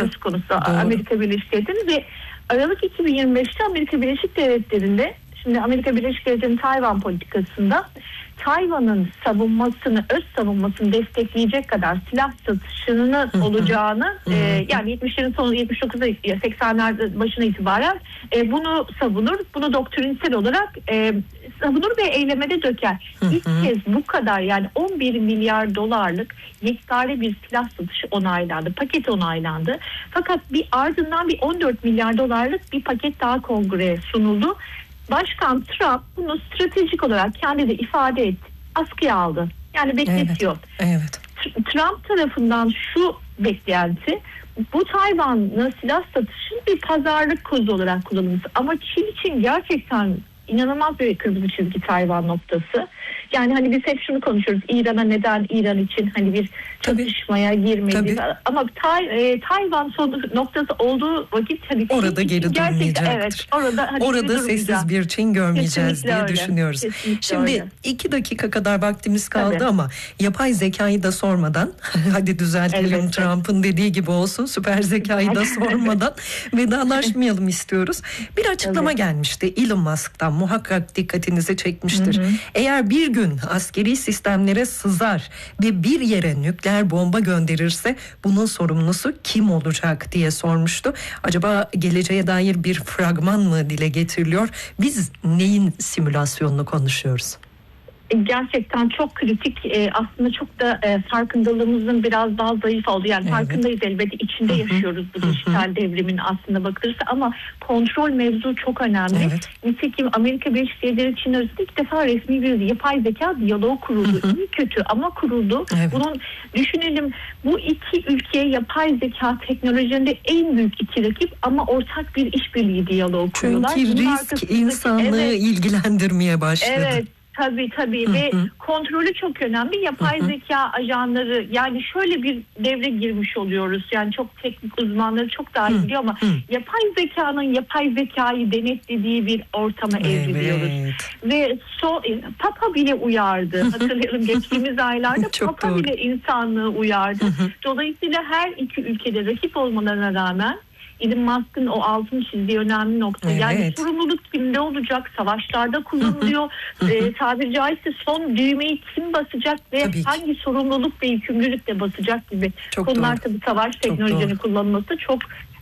söz konusu Doğru. Amerika Birleşik Devletleri'nin ve Aralık 2025'te Amerika Birleşik Devletleri'nde, şimdi Amerika Birleşik Devletleri'nin Tayvan politikasında Tayvan'ın savunmasını, öz savunmasını destekleyecek kadar silah satışının olacağını, yani 70'lerin sonu 79'da 80'ler başına itibaren bunu savunur, bunu doktrinsel olarak savunur ve eylemede döker. İlk kez bu kadar, yani 11 milyar dolarlık yekpare bir silah satışı onaylandı, paket onaylandı. Fakat ardından bir 14 milyar dolarlık bir paket daha kongreye sunuldu. Başkan Trump bunu stratejik olarak kendi de ifade etti, askıya aldı. Yani bekletiyor. Evet. Trump tarafından şu beklenti, bu Tayvan'la silah satışın bir pazarlık kozu olarak kullanılması. Ama Çin için gerçekten inanılmaz bir kırmızı çizgi Tayvan noktası. Yani hani biz hep şunu konuşuyoruz. İran'a neden, İran için hani bir çatışmaya girmedi. Ama Tayvan son noktası olduğu vakit hani orada geri durmayacaktır. Evet, orada sessiz bir Çin görmeyeceğiz kesinlikle diye öyle. düşünüyoruz. Kesinlikle Şimdi öyle. 2 dakika kadar vaktimiz kaldı ama yapay zekayı da sormadan hadi düzeltelim, Elbette. Trump'ın dediği gibi olsun, süper zekayı da sormadan vedalaşmayalım istiyoruz. Bir açıklama gelmişti Elon Musk'tan, muhakkak dikkatinizi çekmiştir. Eğer bir gün askeri sistemlere sızar ve bir yere nükleer bomba gönderirse bunun sorumlusu kim olacak diye sormuştu. Acaba geleceğe dair bir fragman mı dile getiriliyor? Biz neyin simülasyonunu konuşuyoruz? Gerçekten çok kritik, aslında çok da farkındalığımızın biraz daha zayıf oldu. Yani farkındayız elbette, içinde yaşıyoruz bu dijital devrimin aslında bakılırsa, ama kontrol mevzu çok önemli. Nitekim Amerika Birleşik Devletleri Çin arasında ilk defa resmi bir yapay zeka diyaloğu kuruldu. İyi kötü ama kuruldu. Bunun düşünelim, bu iki ülke yapay zeka teknolojilerinde en büyük iki rakip ama ortak bir işbirliği diyaloğu kuruyorlar. Çünkü risk insanlığı ilgilendirmeye başladı. Evet. Tabii ve kontrolü çok önemli. Yapay zeka ajanları, yani şöyle bir devre girmiş oluyoruz. Yani çok teknik uzmanları çok daha iyi biliyor ama yapay zekanın yapay zekayı denetlediği bir ortama evriliyoruz. Ve Papa bile uyardı. Hatırlayalım, geçtiğimiz aylarda Papa bile insanlığı uyardı. Dolayısıyla her iki ülkede rakip olmalarına rağmen Elon Musk'ın o altın çizdiği önemli nokta. Yani sorumluluk kimde olacak? Savaşlarda kullanılıyor. Tabiri caizse son düğmeyi kim basacak ve hangi sorumluluk ve yükümlülükle basacak gibi konular. Tabii savaş teknolojilerinin kullanılması çok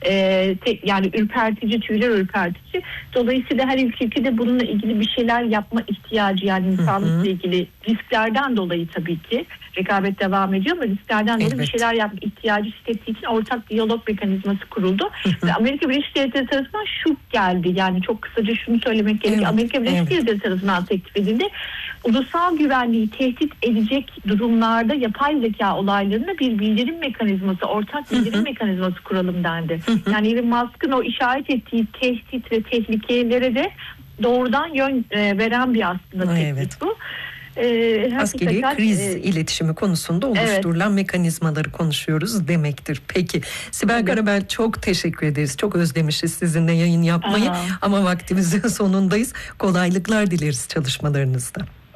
yani ürpertici, tüyler ürpertici. Dolayısıyla her ülke de bununla ilgili bir şeyler yapma ihtiyacı, yani insanlıkla ilgili risklerden dolayı tabii ki rekabet devam ediyor ama risklerden dolayı bir şeyler yapma ihtiyacı hissettiği için ortak diyalog mekanizması kuruldu. Ve Amerika Birleşik Devletleri tarafından şu geldi, yani çok kısaca şunu söylemek gerekiyor. Amerika Birleşik Devletleri tarafından teklif edildi. Ulusal güvenliği tehdit edecek durumlarda yapay zeka olaylarında bir bildirim mekanizması, ortak bildirim mekanizması kuralım dendi. Yani Elon Musk'ın o işaret ettiği tehdit ve tehlikelere de doğrudan yön veren bir aslında teklif bu. Askeri kriz iletişimi konusunda oluşturulan mekanizmaları konuşuyoruz demektir. Peki Sibel Karabel, çok teşekkür ederiz. Çok özlemişiz sizinle yayın yapmayı ama vaktimizin sonundayız. Kolaylıklar dileriz çalışmalarınızda.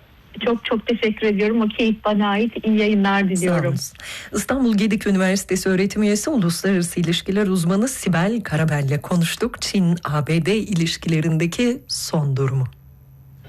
Çok teşekkür ediyorum. O keyif bana ait. İyi yayınlar diliyorum. İstanbul Gedik Üniversitesi öğretim üyesi, uluslararası ilişkiler uzmanı Sibel Karabel'le konuştuk. Çin-ABD ilişkilerindeki son durumu.